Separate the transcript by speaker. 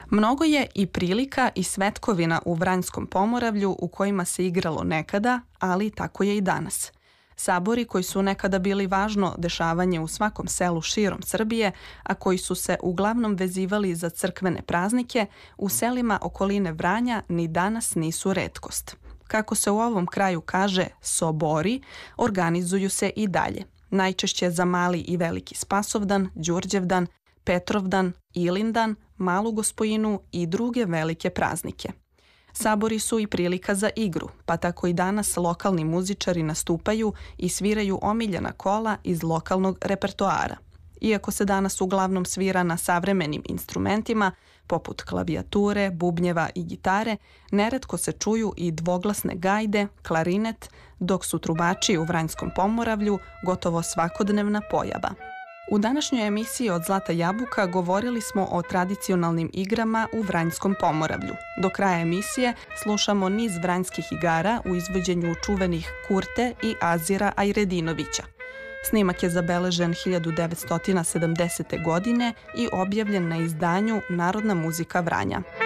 Speaker 1: Mnogo je i prilika i svetkovina u Vranjskom Pomoravlju u kojima se igralo nekada, ali tako je i danas. Sabori koji su nekada bili važno dešavanje u svakom selu širom Srbije, a koji su se uglavnom vezivali za crkvene praznike, u selima okoline Vranja ni danas nisu retkost. Kako se u ovom kraju kaže, sobori organizuju se i dalje. Najčešće za Mali i Veliki Spasovdan, Đurđevdan, Petrovdan, Ilindan, Malu Gospojinu i druge velike praznike. Sabori su i prilika za igru, pa tako i danas lokalni muzičari nastupaju i sviraju omiljena kola iz lokalnog repertoara. Iako se danas uglavnom svira na savremenim instrumentima, poput klavijature, bubnjeva i gitare, neretko se čuju i dvoglasne gajde, klarinet, dok su trubači u Vranjskom Pomoravlju gotovo svakodnevna pojava. U današnjoj emisiji Od Zlata jabuka govorili smo o tradicionalnim igrama u Vranjskom Pomoravlju. Do kraja emisije slušamo niz vranjskih igara u izvođenju čuvenih Kurte i Azira Ajredinovića. Snimak je zabeležen 1970. godine i objavljen na izdanju Narodna muzika Vranja.